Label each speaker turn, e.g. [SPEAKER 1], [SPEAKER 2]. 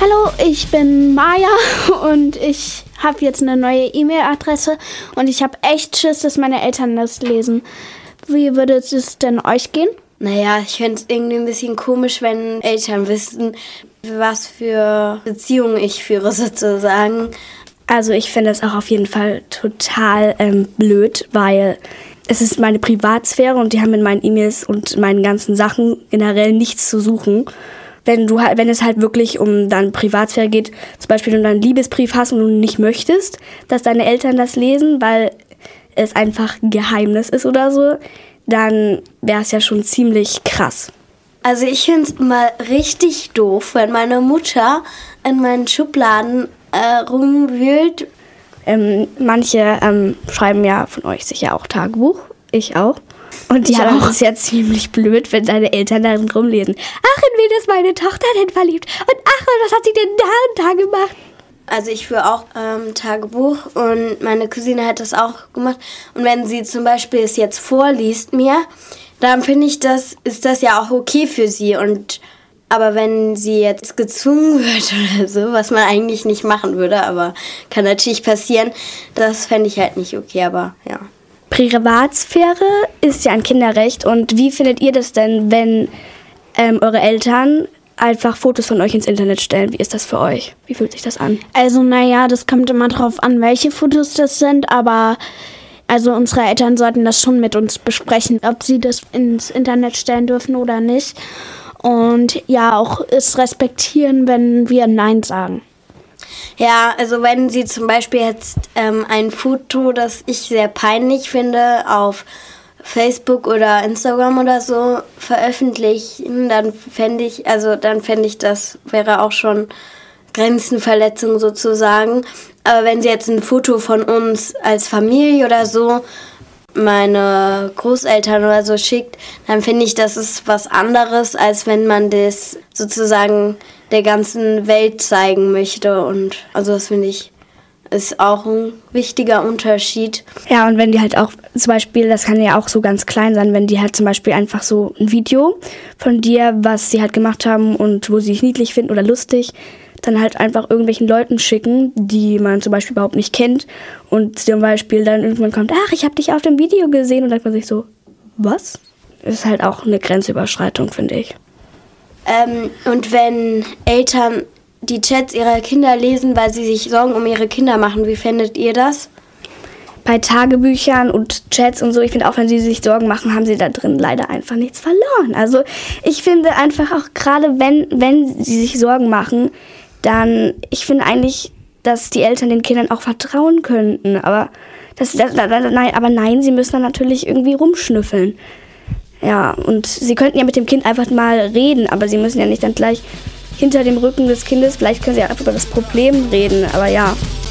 [SPEAKER 1] Hallo, ich bin Maja und ich habe jetzt eine neue E-Mail-Adresse und ich habe echt Schiss, dass meine Eltern das lesen. Wie würde es denn euch gehen?
[SPEAKER 2] Naja, ich fände es irgendwie ein bisschen komisch, wenn Eltern wüssten, was für Beziehungen ich führe sozusagen.
[SPEAKER 3] Also ich finde das auch auf jeden Fall total blöd, weil es ist meine Privatsphäre und die haben in meinen E-Mails und meinen ganzen Sachen generell nichts zu suchen. Wenn es halt wirklich um dann Privatsphäre geht, zum Beispiel wenn du einen Liebesbrief hast und du nicht möchtest, dass deine Eltern das lesen, weil es einfach ein Geheimnis ist oder so, dann wäre es ja schon ziemlich krass.
[SPEAKER 2] Also ich finde es mal richtig doof, wenn meine Mutter in meinen Schubladen rumwühlt.
[SPEAKER 3] Manche schreiben ja von euch sicher auch Tagebuch, ich auch. Und ja, das ist ja ziemlich blöd, wenn deine Eltern darin rumlesen. Ach, in wen ist meine Tochter denn verliebt? Und ach, was hat sie denn da und da gemacht?
[SPEAKER 2] Also ich führe auch Tagebuch und meine Cousine hat das auch gemacht. Und wenn sie zum Beispiel es jetzt vorliest mir, dann finde ich, ist das ja auch okay für sie. Aber wenn sie jetzt gezwungen wird oder so, was man eigentlich nicht machen würde, aber kann natürlich passieren, das fände ich halt nicht okay, aber ja.
[SPEAKER 3] Privatsphäre ist ja ein Kinderrecht. Und wie findet ihr das denn, wenn eure Eltern einfach Fotos von euch ins Internet stellen? Wie ist das für euch? Wie fühlt sich das an?
[SPEAKER 1] Also naja, das kommt immer drauf an, welche Fotos das sind, aber also unsere Eltern sollten das schon mit uns besprechen, ob sie das ins Internet stellen dürfen oder nicht. Und ja, auch es respektieren, wenn wir Nein sagen.
[SPEAKER 2] Ja, also wenn sie zum Beispiel jetzt ein Foto, das ich sehr peinlich finde, auf Facebook oder Instagram oder so veröffentlichen, dann fände ich, das wäre auch schon Grenzenverletzung sozusagen. Aber wenn sie jetzt ein Foto von uns als Familie oder so meine Großeltern oder so schickt, dann finde ich, das ist was anderes, als wenn man das sozusagen der ganzen Welt zeigen möchte. Und also das finde ich ist auch ein wichtiger Unterschied.
[SPEAKER 3] Ja, und wenn die halt auch zum Beispiel, das kann ja auch so ganz klein sein, wenn die halt zum Beispiel einfach so ein Video von dir, was sie halt gemacht haben und wo sie dich niedlich finden oder lustig, dann halt einfach irgendwelchen Leuten schicken, die man zum Beispiel überhaupt nicht kennt und zum Beispiel dann irgendwann kommt, ach, ich habe dich auf dem Video gesehen und dann denkt man sich so, was? Das ist halt auch eine Grenzüberschreitung, finde ich.
[SPEAKER 2] Und wenn Eltern die Chats ihrer Kinder lesen, weil sie sich Sorgen um ihre Kinder machen, wie findet ihr das?
[SPEAKER 3] Bei Tagebüchern und Chats und so, ich finde auch, wenn sie sich Sorgen machen, haben sie da drin leider einfach nichts verloren. Also ich finde einfach auch gerade, wenn sie sich Sorgen machen, dann, ich finde eigentlich, dass die Eltern den Kindern auch vertrauen könnten. Aber nein, sie müssen dann natürlich irgendwie rumschnüffeln. Ja, und sie könnten ja mit dem Kind einfach mal reden, aber sie müssen ja nicht dann gleich hinter dem Rücken des Kindes, vielleicht können sie ja einfach über das Problem reden, aber ja.